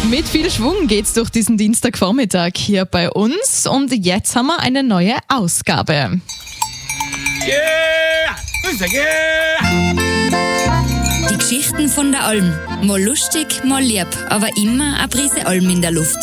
Mit viel Schwung geht's durch diesen Dienstagvormittag hier bei uns und jetzt haben wir eine neue Ausgabe. Die Geschichten von der Alm. Mal lustig, mal lieb, aber immer eine Prise Alm in der Luft.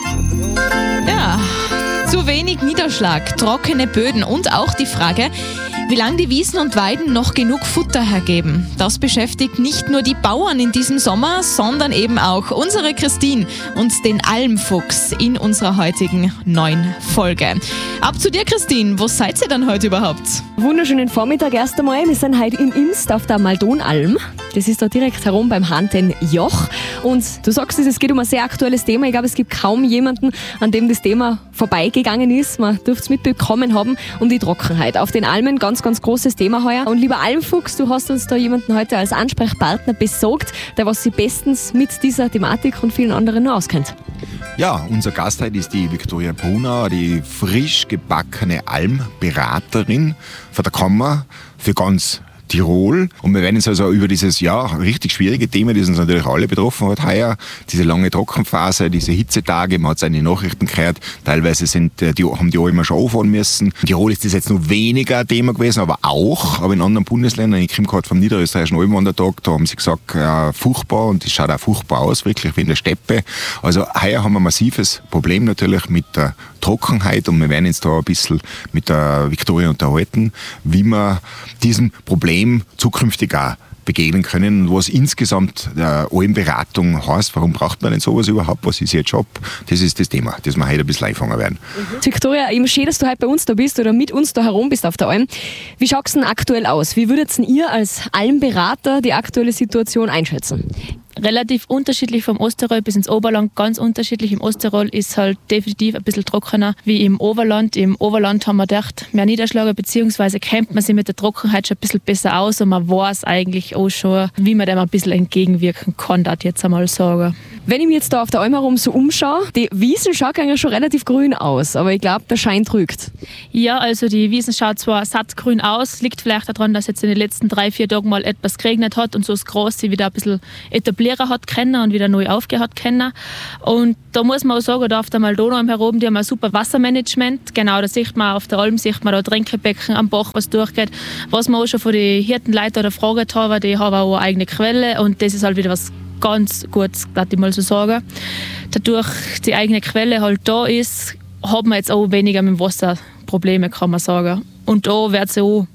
Ja, zu wenig Niederschlag, trockene Böden und auch die Frage, wie lange die Wiesen und Weiden noch genug Futter hergeben. Das beschäftigt nicht nur die Bauern in diesem Sommer, sondern eben auch unsere Christine und den Almfuchs in unserer heutigen neuen Folge. Ab zu dir, Christine. Wo seid ihr denn heute überhaupt? Wunderschönen Vormittag erst einmal. Wir sind heute in Imst auf der Maldonalm. Das ist da direkt herum beim Hantenjoch. Und du sagst es geht um ein sehr aktuelles Thema. Ich glaube, es gibt kaum jemanden, an dem das Thema vorbeigegangen ist. Man dürfte es mitbekommen haben, um die Trockenheit. Auf den Almen ganz großes Thema heuer. Und lieber Almfuchs, du hast uns da jemanden heute als Ansprechpartner besorgt, der was sich bestens mit dieser Thematik und vielen anderen noch auskennt. Ja, unser Gast heute ist die Viktoria Brunauer, die frisch gebackene Almberaterin von der Kammer für ganz Tirol. Und wir werden jetzt also über dieses richtig schwierige Thema, das uns natürlich alle betroffen hat heuer, diese lange Trockenphase, diese Hitzetage, man hat es in den Nachrichten gehört, teilweise haben die Almen schon anfahren müssen. In Tirol ist das jetzt noch weniger ein Thema gewesen, aber in anderen Bundesländern, ich komme gerade vom niederösterreichischen Almwandertag, da haben sie gesagt, furchtbar, und das schaut auch furchtbar aus, wirklich wie in der Steppe. Also heuer haben wir ein massives Problem natürlich mit der Trockenheit und wir werden uns da ein bisschen mit der Viktoria unterhalten, wie wir diesem Problem zukünftig auch begegnen können und was insgesamt Almberatung heißt. Warum braucht man denn sowas überhaupt? Was ist Ihr Job? Das ist das Thema, das wir heute ein bisschen einfangen werden. Viktoria, eben schön, dass du heute bei uns da bist oder mit uns da herum bist auf der Alm. Wie schaut es denn aktuell aus? Wie würdet ihr als Almberater die aktuelle Situation einschätzen? Relativ unterschiedlich vom Osttirol bis ins Oberland, ganz unterschiedlich. Im Osttirol ist halt definitiv ein bisschen trockener wie im Oberland. Im Oberland haben wir gedacht, mehr Niederschläge, beziehungsweise kennt man sich mit der Trockenheit schon ein bisschen besser aus und man weiß eigentlich auch schon, wie man dem ein bisschen entgegenwirken kann, das jetzt einmal sagen. Wenn ich mich jetzt da auf der Alm herum so umschaue, die Wiesen schauen ja schon relativ grün aus, aber ich glaube, der Schein trügt. Ja, also die Wiesen schaut zwar sattgrün aus, liegt vielleicht daran, dass jetzt in den letzten 3-4 Tagen mal etwas geregnet hat und so das Gras sich wieder ein bisschen etablieren hat können und wieder neu aufgehört können. Und da muss man auch sagen, da auf der Maldonalm herum, die haben ein super Wassermanagement. Genau, da sieht man auf der Alm, sieht man da Tränkebecken am Bach, was durchgeht. Was man auch schon von den Hirtenleuten oder gefragt haben, die haben auch eine eigene Quelle und das ist halt wieder was ganz Gutes, darf ich mal so sagen. Dadurch die eigene Quelle halt da ist, haben wir jetzt auch weniger mit dem Wasser Probleme, kann man sagen. Und da wird es auch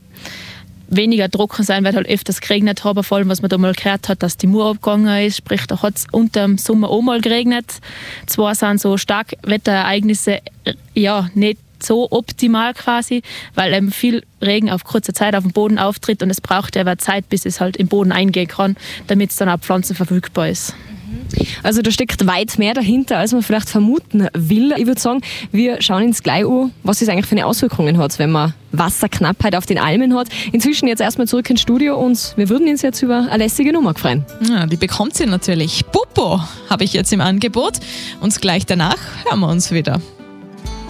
weniger trocken sein, weil halt öfters geregnet haben, vor allem was man da mal gehört hat, dass die Mur abgegangen ist, sprich da hat es unter dem Sommer auch mal geregnet. Zwar sind so starke Wetterereignisse nicht so optimal quasi, weil eben viel Regen auf kurze Zeit auf dem Boden auftritt und es braucht aber Zeit, bis es halt im Boden eingehen kann, damit es dann auch Pflanzen verfügbar ist. Also da steckt weit mehr dahinter, als man vielleicht vermuten will. Ich würde sagen, wir schauen uns gleich an, was es eigentlich für eine Auswirkungen hat, wenn man Wasserknappheit auf den Almen hat. Inzwischen jetzt erstmal zurück ins Studio und wir würden uns jetzt über eine lässige Nummer freuen. Ja, die bekommt sie natürlich. Popo habe ich jetzt im Angebot und gleich danach hören wir uns wieder.